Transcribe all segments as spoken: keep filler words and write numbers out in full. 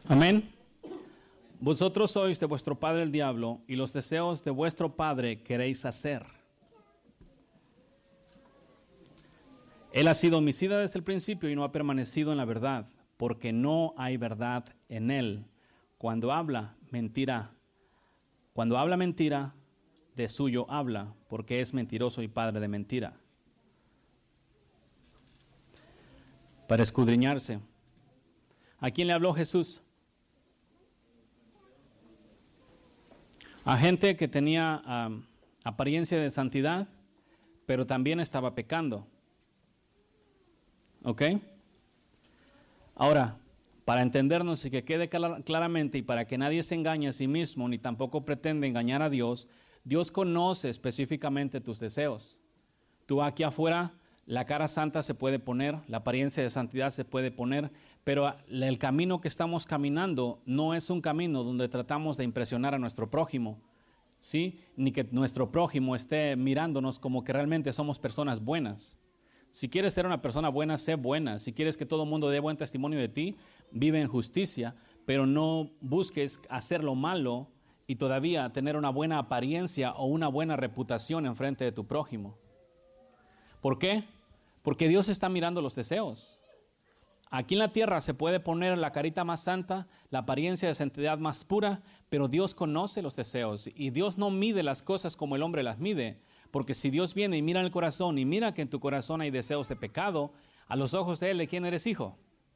Amén. Vosotros sois de vuestro padre el diablo, y los deseos de vuestro padre queréis hacer. Él ha sido homicida desde el principio y no ha permanecido en la verdad, porque no hay verdad en él. Cuando habla mentira, cuando habla mentira, de suyo habla, porque es mentiroso y padre de mentira. Para escudriñarse. ¿A quién le habló Jesús? A gente que tenía um, apariencia de santidad, pero también estaba pecando. ¿Ok? Ahora, para entendernos y que quede clar- claramente y para que nadie se engañe a sí mismo, ni tampoco pretende engañar a Dios, Dios conoce específicamente tus deseos. Tú aquí afuera, la cara santa se puede poner, la apariencia de santidad se puede poner, pero el camino que estamos caminando no es un camino donde tratamos de impresionar a nuestro prójimo, ¿sí? Ni que nuestro prójimo esté mirándonos como que realmente somos personas buenas. Si quieres ser una persona buena, sé buena. Si quieres que todo el mundo dé buen testimonio de ti, vive en justicia, pero no busques hacer lo malo y todavía tener una buena apariencia o una buena reputación en frente de tu prójimo. ¿Por qué? Porque Dios está mirando los deseos. Aquí en la tierra se puede poner la carita más santa, la apariencia de santidad más pura, pero Dios conoce los deseos y Dios no mide las cosas como el hombre las mide, porque si Dios viene y mira el corazón y mira que en tu corazón hay deseos de pecado, a los ojos de Él, ¿de quién eres hijo?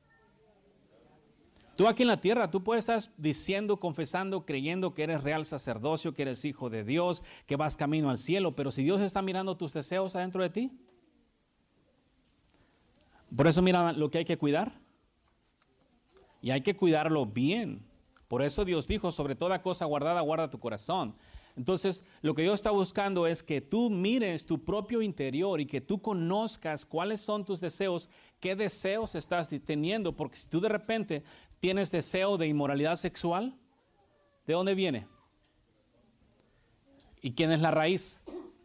Tú aquí en la tierra, tú puedes estar diciendo, confesando, creyendo que eres real sacerdocio, que eres hijo de Dios, que vas camino al cielo, pero si Dios está mirando tus deseos adentro de ti, por eso mira lo que hay que cuidar. Y hay que cuidarlo bien. Por eso Dios dijo, sobre toda cosa guardada, guarda tu corazón. Entonces, lo que Dios está buscando es que tú mires tu propio interior y que tú conozcas cuáles son tus deseos, qué deseos estás teniendo. Porque si tú de repente tienes deseo de inmoralidad sexual, ¿de dónde viene? ¿Y quién es la raíz?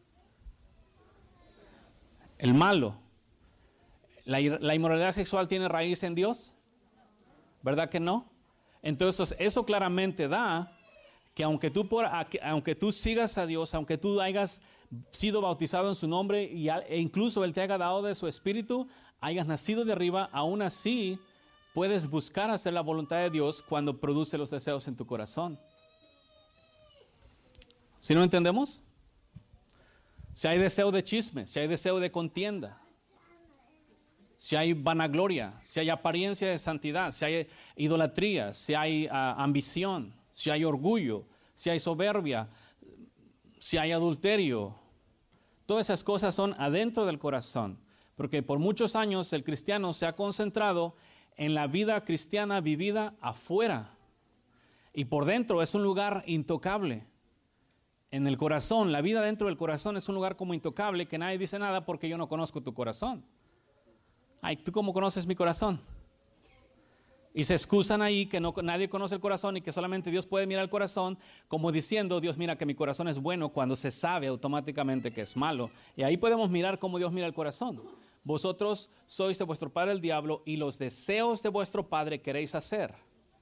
El malo. ¿La, la inmoralidad sexual tiene raíz en Dios? ¿Verdad que no? Entonces eso claramente da que aunque tú, por, aunque tú sigas a Dios, aunque tú hayas sido bautizado en su nombre y, e incluso Él te haya dado de su espíritu, hayas nacido de arriba, aún así puedes buscar hacer la voluntad de Dios cuando produce los deseos en tu corazón. ¿Sí no entendemos? Si hay deseo de chisme, si hay deseo de contienda, si hay vanagloria, si hay apariencia de santidad, si hay idolatría, si hay uh, ambición, si hay orgullo, si hay soberbia, si hay adulterio, todas esas cosas son adentro del corazón, porque por muchos años el cristiano se ha concentrado en la vida cristiana vivida afuera, y por dentro es un lugar intocable. En el corazón, la vida dentro del corazón es un lugar como intocable, que nadie dice nada porque yo no conozco tu corazón. Ay, ¿tú cómo conoces mi corazón? Y se excusan ahí que no, nadie conoce el corazón y que solamente Dios puede mirar el corazón, como diciendo, Dios mira que mi corazón es bueno, cuando se sabe automáticamente que es malo. Y ahí podemos mirar cómo Dios mira el corazón. Vosotros sois de vuestro padre el diablo y los deseos de vuestro padre queréis hacer.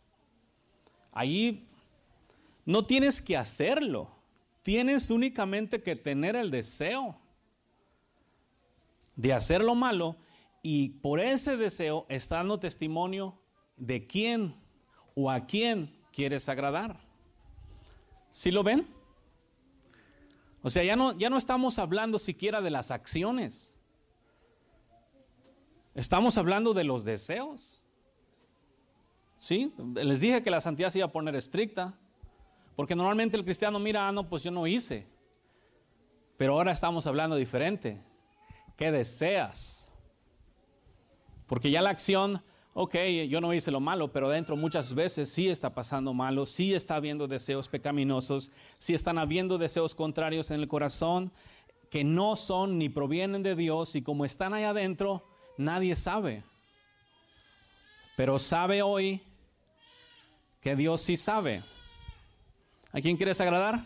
Ahí no tienes que hacerlo, tienes únicamente que tener el deseo de hacer lo malo. Y por ese deseo está dando testimonio de quién o a quién quieres agradar. ¿Sí lo ven? O sea, ya no, ya no estamos hablando siquiera de las acciones. Estamos hablando de los deseos. ¿Sí? Les dije que la santidad se iba a poner estricta. Porque normalmente el cristiano mira, ah, no, pues yo no hice. Pero ahora estamos hablando diferente. ¿Qué deseas? Porque ya la acción, ok, yo no hice lo malo, pero dentro muchas veces sí está pasando malo, sí está habiendo deseos pecaminosos, sí están habiendo deseos contrarios en el corazón que no son ni provienen de Dios, y como están ahí adentro, nadie sabe. Pero sabe hoy que Dios sí sabe. ¿A quién quieres agradar?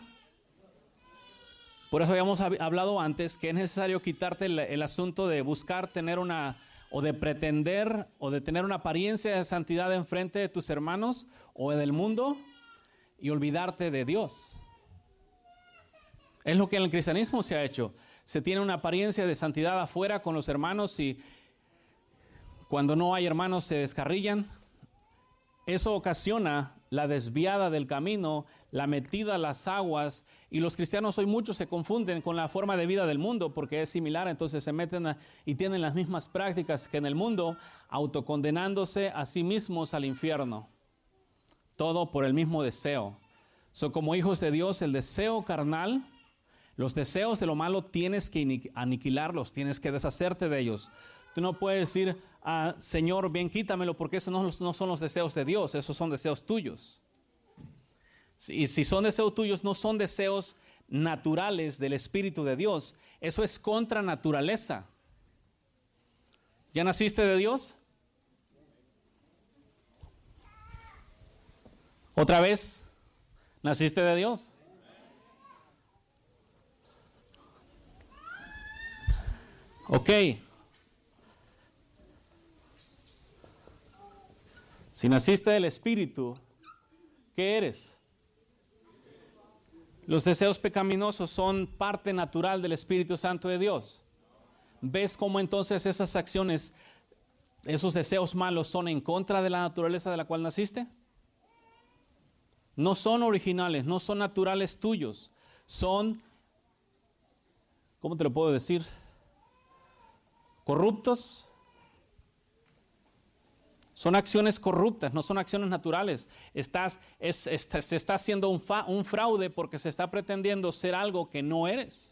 Por eso habíamos hablado antes que es necesario quitarte el, el asunto de buscar tener una o de pretender o de tener una apariencia de santidad enfrente de tus hermanos o del mundo y olvidarte de Dios. Es lo que en el cristianismo se ha hecho. Se tiene una apariencia de santidad afuera con los hermanos y cuando no hay hermanos se descarrillan. Eso ocasiona la desviada del camino, la metida a las aguas, y los cristianos hoy muchos se confunden con la forma de vida del mundo porque es similar, entonces se meten a, y tienen las mismas prácticas que en el mundo, autocondenándose a sí mismos al infierno. Todo por el mismo deseo. So, como hijos de Dios, el deseo carnal, los deseos de lo malo tienes que aniquilarlos, tienes que deshacerte de ellos. Tú no puedes decir, ah, Señor, bien quítamelo, porque esos no, no son los deseos de Dios, esos son deseos tuyos. Y si son deseos tuyos, no son deseos naturales del Espíritu de Dios. Eso es contra naturaleza. ¿Ya naciste de Dios? ¿Otra vez? ¿Naciste de Dios? Ok. Si naciste del Espíritu, ¿qué eres? Los deseos pecaminosos son parte natural del Espíritu Santo de Dios. ¿Ves cómo entonces esas acciones, esos deseos malos son en contra de la naturaleza de la cual naciste? No son originales, no son naturales tuyos. Son, ¿cómo te lo puedo decir? Corruptos. Son acciones corruptas, no son acciones naturales. Estás, es, estás, se está haciendo un, fa, un fraude porque se está pretendiendo ser algo que no eres.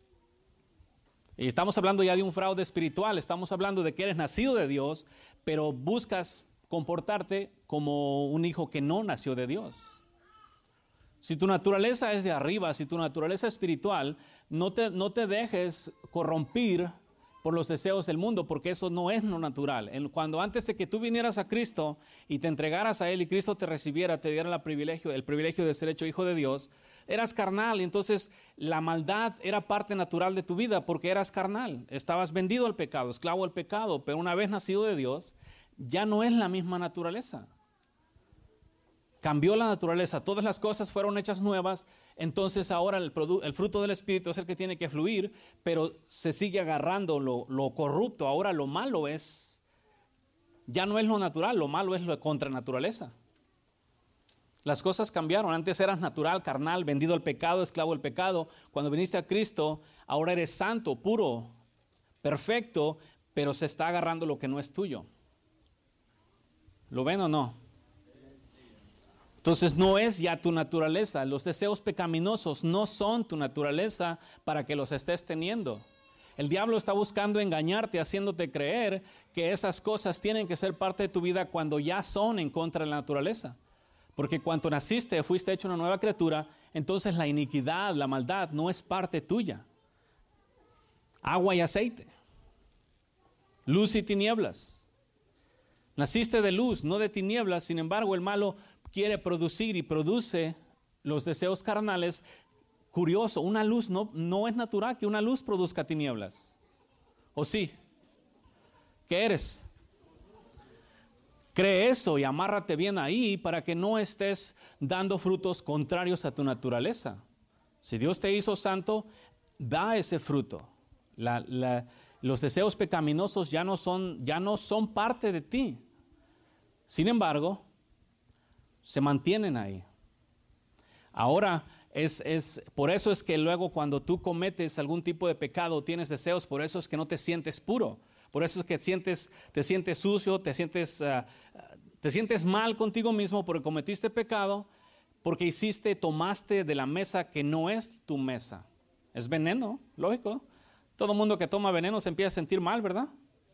Y estamos hablando ya de un fraude espiritual, estamos hablando de que eres nacido de Dios, pero buscas comportarte como un hijo que no nació de Dios. Si tu naturaleza es de arriba, si tu naturaleza es espiritual, no te, no te dejes corrompir por los deseos del mundo, porque eso no es lo natural. Cuando antes de que tú vinieras a Cristo y te entregaras a Él y Cristo te recibiera, te diera el privilegio, el privilegio de ser hecho hijo de Dios, eras carnal y entonces la maldad era parte natural de tu vida porque eras carnal. Estabas vendido al pecado, esclavo al pecado, pero una vez nacido de Dios, ya no es la misma naturaleza. Cambió la naturaleza, todas las cosas fueron hechas nuevas, entonces ahora el, produ- el fruto del Espíritu es el que tiene que fluir, pero se sigue agarrando lo, lo corrupto. Ahora lo malo es, ya no es lo natural, lo malo es lo contra naturaleza. Las cosas cambiaron, antes eras natural, carnal, vendido al pecado, esclavo al pecado. Cuando viniste a Cristo, ahora eres santo, puro, perfecto, pero se está agarrando lo que no es tuyo. ¿Lo ven o no? Entonces no es ya tu naturaleza. Los deseos pecaminosos no son tu naturaleza para que los estés teniendo. El diablo está buscando engañarte, haciéndote creer que esas cosas tienen que ser parte de tu vida cuando ya son en contra de la naturaleza. Porque cuando naciste, fuiste hecho una nueva criatura, entonces la iniquidad, la maldad no es parte tuya. Agua y aceite. Luz y tinieblas. Naciste de luz, no de tinieblas, sin embargo el malo quiere producir y produce los deseos carnales. Curioso, una luz no, no es natural que una luz produzca tinieblas. ¿O sí? ¿Qué eres? Cree eso y amárrate bien ahí para que no estés dando frutos contrarios a tu naturaleza. Si Dios te hizo santo, da ese fruto. La, la, los deseos pecaminosos ya no son, ya no son parte de ti. Sin embargo, se mantienen ahí. Ahora, es, es, por eso es que luego cuando tú cometes algún tipo de pecado, tienes deseos, por eso es que no te sientes puro. Por eso es que sientes, te sientes sucio, te sientes, uh, te sientes mal contigo mismo porque cometiste pecado, porque hiciste, tomaste de la mesa que no es tu mesa. Es veneno, lógico. Todo mundo que toma veneno se empieza a sentir mal, ¿verdad?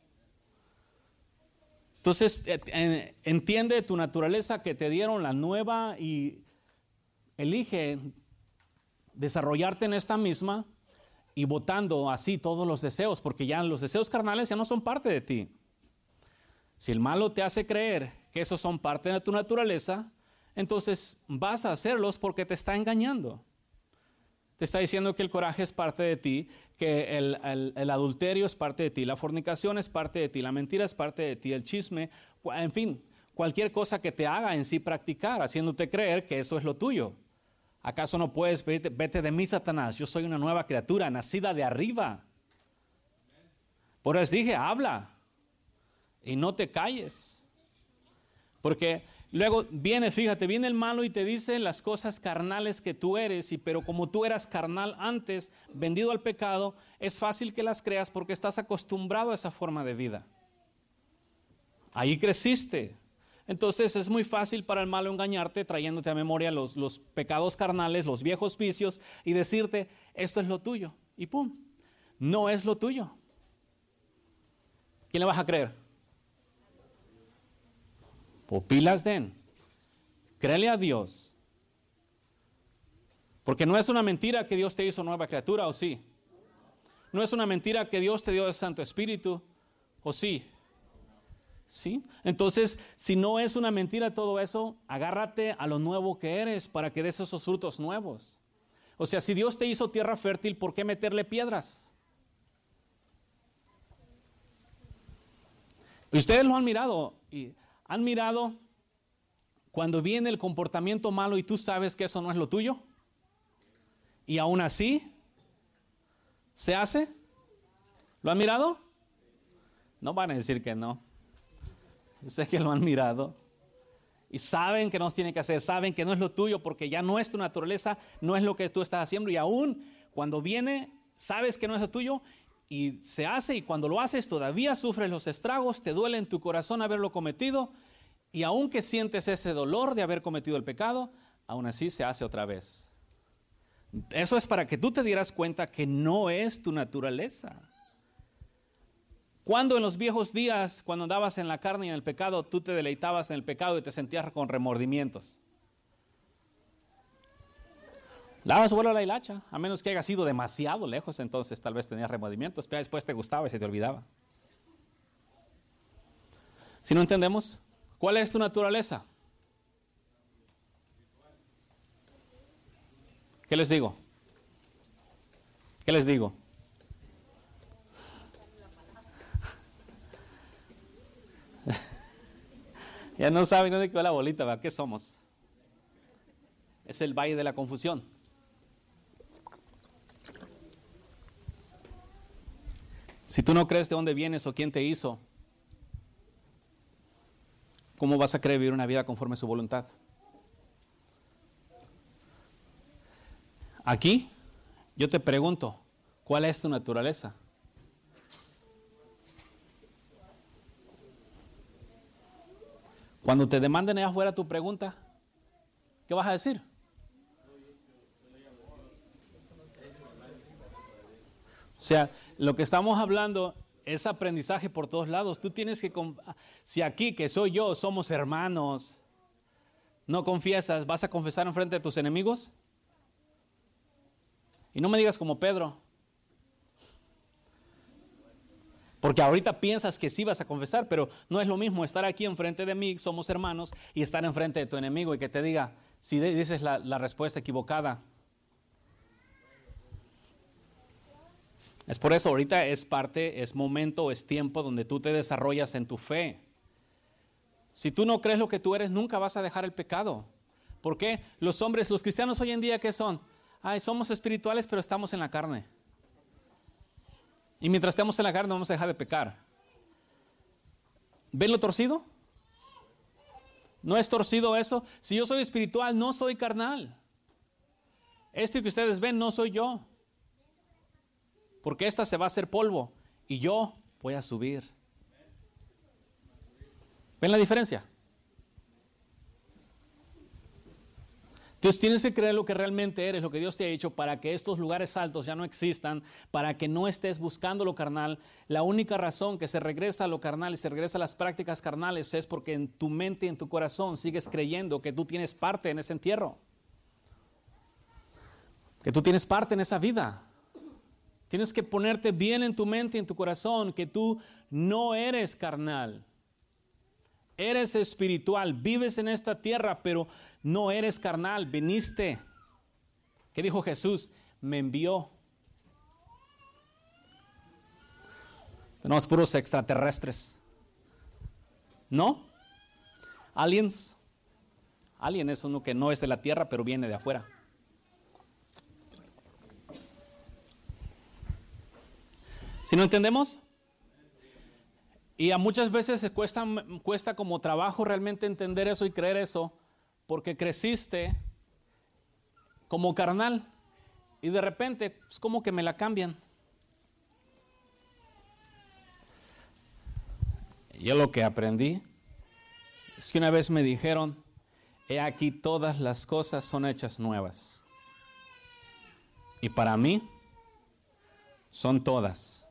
Entonces, entiende tu naturaleza que te dieron la nueva y elige desarrollarte en esta misma y botando así todos los deseos, porque ya los deseos carnales ya no son parte de ti. Si el malo te hace creer que esos son parte de tu naturaleza, entonces vas a hacerlos porque te está engañando. Te está diciendo que el coraje es parte de ti, que el, el, el adulterio es parte de ti, la fornicación es parte de ti, la mentira es parte de ti, el chisme, en fin, cualquier cosa que te haga en sí practicar, haciéndote creer que eso es lo tuyo. ¿Acaso no puedes pedirte, vete de mí, Satanás? Yo soy una nueva criatura, nacida de arriba. Por eso dije, habla y no te calles. Porque luego viene, fíjate, viene el malo y te dice las cosas carnales que tú eres, y pero como tú eras carnal antes, vendido al pecado, es fácil que las creas porque estás acostumbrado a esa forma de vida. Ahí creciste. Entonces es muy fácil para el malo engañarte, trayéndote a memoria los, los pecados carnales, los viejos vicios, y decirte, esto es lo tuyo. Y pum, no es lo tuyo. ¿Quién le vas a creer? Pupilas den. Créele a Dios. Porque no es una mentira que Dios te hizo nueva criatura, ¿o sí? No es una mentira que Dios te dio el Santo Espíritu, ¿o sí? ¿Sí? Entonces, si no es una mentira todo eso, agárrate a lo nuevo que eres para que des esos frutos nuevos. O sea, si Dios te hizo tierra fértil, ¿por qué meterle piedras? Ustedes lo han mirado, y han mirado cuando viene el comportamiento malo y tú sabes que eso no es lo tuyo, y aún así se hace. ¿Lo han mirado? No van a decir que no. Ustedes que lo han mirado y saben que no tienen que hacer, saben que no es lo tuyo porque ya no es tu naturaleza, no es lo que tú estás haciendo, y aún cuando viene sabes que no es lo tuyo y se hace, y cuando lo haces todavía sufres los estragos, te duele en tu corazón haberlo cometido, y aunque sientes ese dolor de haber cometido el pecado, aún así se hace otra vez. Eso es para que tú te dieras cuenta que no es tu naturaleza. Cuando en los viejos días, cuando andabas en la carne y en el pecado, tú te deleitabas en el pecado y te sentías con remordimientos. Lavas vuelo a la hilacha, a menos que hayas ido demasiado lejos, entonces tal vez tenías remordimientos, pero después te gustaba y se te olvidaba. Si no entendemos, ¿cuál es tu naturaleza? ¿Qué les digo? ¿Qué les digo? Ya no saben dónde quedó la bolita, ¿verdad? ¿Qué somos? Es el valle de la confusión. Si tú no crees de dónde vienes o quién te hizo, ¿cómo vas a querer vivir una vida conforme a su voluntad? Aquí, yo te pregunto, ¿cuál es tu naturaleza? Cuando te demanden allá afuera tu pregunta, ¿qué vas a decir? O sea, lo que estamos hablando es aprendizaje por todos lados. Tú tienes que, si aquí que soy yo, somos hermanos, no confiesas, ¿vas a confesar en frente de tus enemigos? Y no me digas como Pedro, porque ahorita piensas que sí vas a confesar, pero no es lo mismo estar aquí enfrente de mí, somos hermanos, y estar enfrente de tu enemigo y que te diga, si dices la, la respuesta equivocada. Es por eso, ahorita es parte, es momento, es tiempo donde tú te desarrollas en tu fe. Si tú no crees lo que tú eres, nunca vas a dejar el pecado. ¿Por qué? Los hombres, los cristianos hoy en día, ¿qué son? Ay, somos espirituales, pero estamos en la carne. Y mientras estemos en la carne, no vamos a dejar de pecar. ¿Ven lo torcido? ¿No es torcido eso? Si yo soy espiritual, no soy carnal. Esto que ustedes ven, no soy yo. Porque esta se va a hacer polvo y yo voy a subir. ¿Ven la diferencia? Entonces tienes que creer lo que realmente eres, lo que Dios te ha dicho, para que estos lugares altos ya no existan, para que no estés buscando lo carnal. La única razón que se regresa a lo carnal y se regresa a las prácticas carnales es porque en tu mente y en tu corazón sigues creyendo que tú tienes parte en ese entierro, que tú tienes parte en esa vida. Tienes que ponerte bien en tu mente y en tu corazón que tú no eres carnal. Eres espiritual, vives en esta tierra, pero no eres carnal, viniste. ¿Qué dijo Jesús? me envió. Tenemos puros extraterrestres. ¿No? Aliens. Alien es uno que no es de la tierra, pero viene de afuera. ¿Sí no entendemos? Y a muchas veces se cuesta, cuesta como trabajo realmente entender eso y creer eso, porque creciste como carnal y de repente es como que me la cambian. Yo lo que aprendí es que una vez me dijeron, he aquí todas las cosas son hechas nuevas. Y para mí son todas.